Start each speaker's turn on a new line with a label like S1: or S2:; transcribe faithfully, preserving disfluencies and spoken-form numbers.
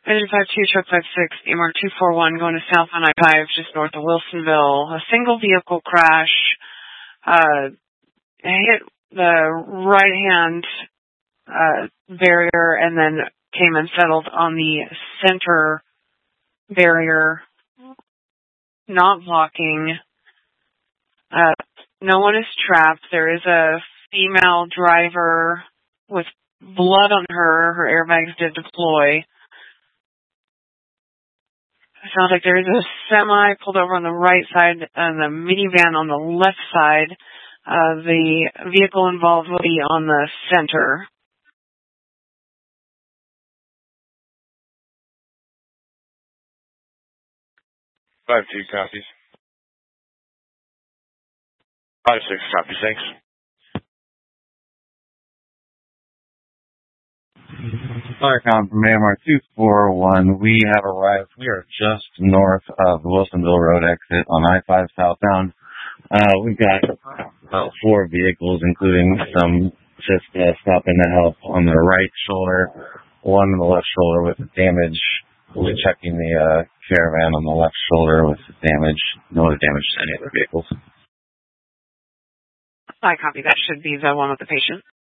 S1: Engine five two, truck five six, A M R two four one, going to south on I five, just north of Wilsonville. A single vehicle crash uh, hit the right-hand uh, barrier and then came and settled on the center barrier, not blocking. Uh, no one is trapped. There is a female driver with blood on her. Her airbags did deploy. It sounds like there is a semi pulled over on the right side and the minivan on the left side. Uh, the vehicle involved will be on the center.
S2: five two copies. five six copies, thanks.
S3: Firecom from A M R two four one. We have arrived. We are just north of the Wilsonville Road exit on I five southbound. Uh, we've got about four vehicles, including some just uh, stopping to help on the right shoulder, one on the left shoulder with damage. We'll be checking the uh, caravan on the left shoulder with damage. No other damage to any other vehicles.
S1: I copy. That should be the one with the patient.